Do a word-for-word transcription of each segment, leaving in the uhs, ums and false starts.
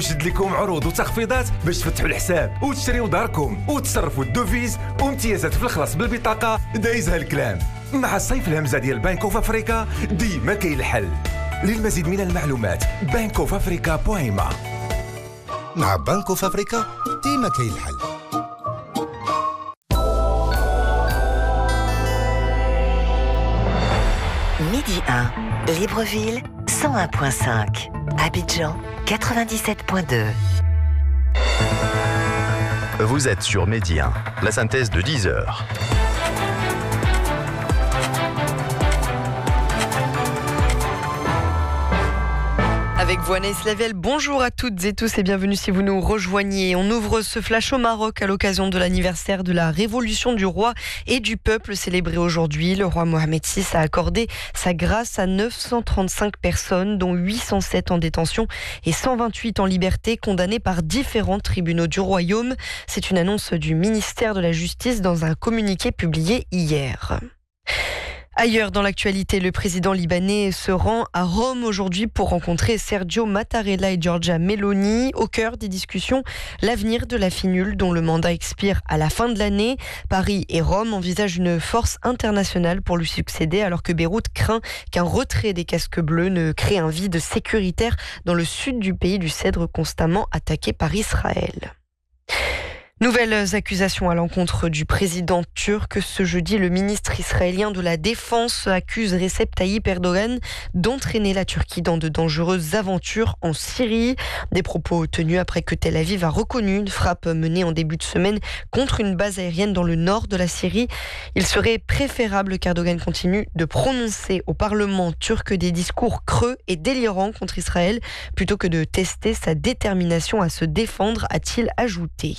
شد لكم عروض وتخفيضات باش تفتحوا الحساب وتشريوا داركم وتصرفوا الدوفيز وامتيازات في الخلاص بالبطاقة دايزها الكلام. مع الصيف الهمزة ديال بانك اوف افريكا ديما كاين الحل. للمزيد من المعلومات بانك اوف افريكا بوان ما. مع بانك اوف افريكا ديما كاين الحل. Midi un, Libreville cent un virgule cinq, Abidjan quatre-vingt-dix-sept virgule deux. Vous êtes sur Midi un, la synthèse de dix heures. Avec vous, Anaïs Lavielle, bonjour à toutes et tous et bienvenue si vous nous rejoignez. On ouvre ce flash au Maroc à l'occasion de l'anniversaire de la révolution du roi et du peuple célébrée aujourd'hui. Le roi Mohamed six a accordé sa grâce à neuf cent trente-cinq personnes, dont huit cent sept en détention et cent vingt-huit en liberté, condamnées par différents tribunaux du royaume. C'est une annonce du ministère de la Justice dans un communiqué publié hier. Ailleurs dans l'actualité, le président libanais se rend à Rome aujourd'hui pour rencontrer Sergio Mattarella et Giorgia Meloni. Au cœur des discussions, l'avenir de la finule dont le mandat expire à la fin de l'année. Paris et Rome envisagent une force internationale pour lui succéder alors que Beyrouth craint qu'un retrait des casques bleus ne crée un vide sécuritaire dans le sud du pays du Cèdre constamment attaqué par Israël. Nouvelles accusations à l'encontre du président turc. Ce jeudi, le ministre israélien de la Défense accuse Recep Tayyip Erdogan d'entraîner la Turquie dans de dangereuses aventures en Syrie. Des propos tenus après que Tel Aviv a reconnu une frappe menée en début de semaine contre une base aérienne dans le nord de la Syrie. Il serait préférable qu'Erdogan continue de prononcer au Parlement turc des discours creux et délirants contre Israël plutôt que de tester sa détermination à se défendre, a-t-il ajouté.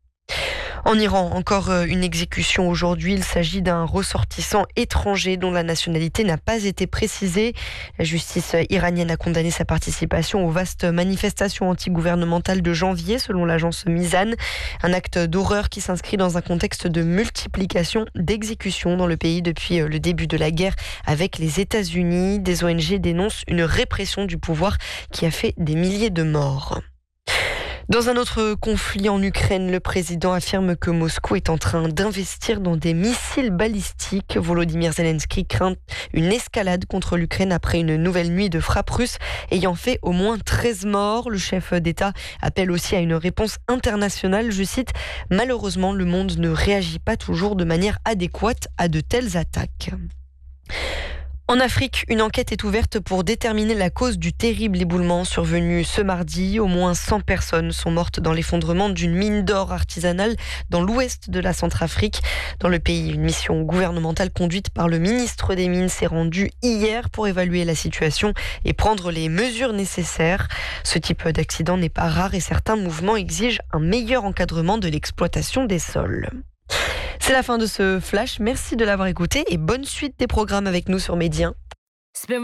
En Iran, encore une exécution aujourd'hui. Il s'agit d'un ressortissant étranger dont la nationalité n'a pas été précisée. La justice iranienne a condamné sa participation aux vastes manifestations antigouvernementales de janvier, selon l'agence Mizan. Un acte d'horreur qui s'inscrit dans un contexte de multiplication d'exécutions dans le pays depuis le début de la guerre avec les États-Unis. Des O N G dénoncent une répression du pouvoir qui a fait des milliers de morts. Dans un autre conflit en Ukraine, le président affirme que Moscou est en train d'investir dans des missiles balistiques. Volodymyr Zelensky craint une escalade contre l'Ukraine après une nouvelle nuit de frappes russes ayant fait au moins treize morts. Le chef d'État appelle aussi à une réponse internationale. Je cite, « Malheureusement, le monde ne réagit pas toujours de manière adéquate à de telles attaques ». En Afrique, une enquête est ouverte pour déterminer la cause du terrible éboulement survenu ce mardi. Au moins cent personnes sont mortes dans l'effondrement d'une mine d'or artisanale dans l'ouest de la Centrafrique. Dans le pays, une mission gouvernementale conduite par le ministre des Mines s'est rendue hier pour évaluer la situation et prendre les mesures nécessaires. Ce type d'accident n'est pas rare et certains mouvements exigent un meilleur encadrement de l'exploitation des sols. C'est la fin de ce flash. Merci de l'avoir écouté et bonne suite des programmes avec nous sur Midi un.